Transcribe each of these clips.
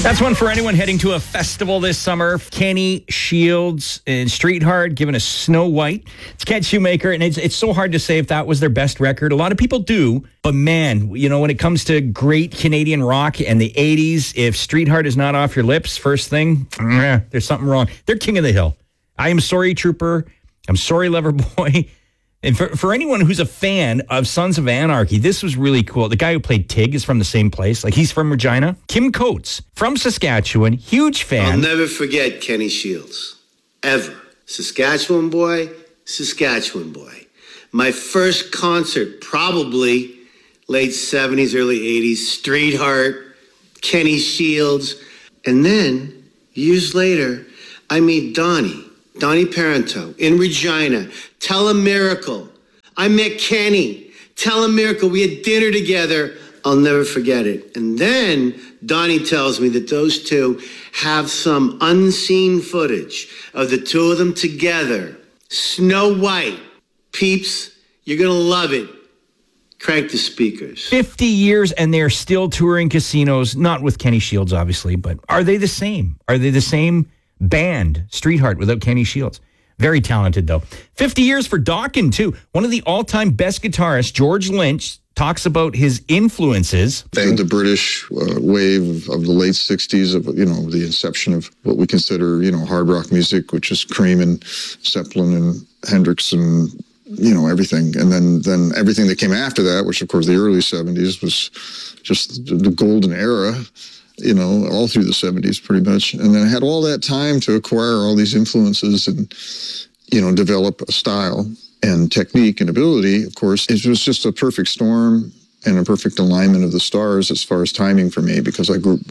That's one for anyone heading to a festival this summer. Kenny Shields and Streetheart giving us Snow White. It's Ken Shoemaker, and it's so hard to say if that was their best record. A lot of people do, but man, you know, when it comes to great Canadian rock and the 80s, if Streetheart is not off your lips, first thing, there's something wrong. They're king of the hill. I am sorry, Trooper. I'm sorry, Loverboy. And for anyone who's a fan of Sons of Anarchy, this was really cool. The guy who played Tig is from the same place. Like, he's from Regina. Kim Coates from Saskatchewan. Huge fan. I'll never forget Kenny Shields. Ever. Saskatchewan boy, Saskatchewan boy. My first concert, probably late 70s, early 80s. Streetheart, Kenny Shields. And then, years later, I meet Donnie Parento in Regina. Tell a miracle. I met Kenny. Tell a miracle. We had dinner together. I'll never forget it. And then Donnie tells me that those two have some unseen footage of the two of them together. Snow White. Peeps, you're going to love it. Crank the speakers. 50 years and they're still touring casinos, not with Kenny Shields, obviously, but are they the same? Are they the same band, Streetheart, without Kenny Shields? Very talented, though. 50 years for Dokken, too. One of the all-time best guitarists, George Lynch, talks about his influences. The British wave of the late 60s, of, you know, the inception of what we consider, you know, hard rock music, which is Cream and Zeppelin and Hendrix and, you know, everything. And then everything that came after that, which, of course, the early 70s was just the golden era, you know, all through the 70s pretty much. And then I had all that time to acquire all these influences and, you know, develop a style and technique and ability. Of course, it was just a perfect storm and a perfect alignment of the stars as far as timing for me, because I grew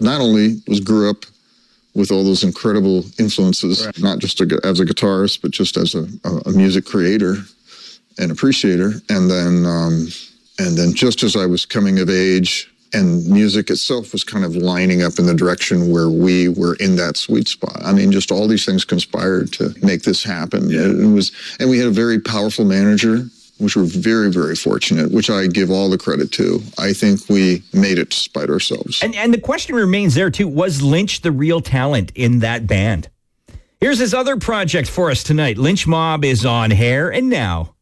up with all those incredible influences, right, not just as a guitarist, but just as a music creator and appreciator. And then just as I was coming of age, and music itself was kind of lining up in the direction where we were in that sweet spot. I mean, just all these things conspired to make this happen. Yeah. And we had a very powerful manager, which we're very, very fortunate, which I give all the credit to. I think we made it despite ourselves. And the question remains there, too. Was Lynch the real talent in that band? Here's his other project for us tonight. Lynch Mob is on Hair and Now.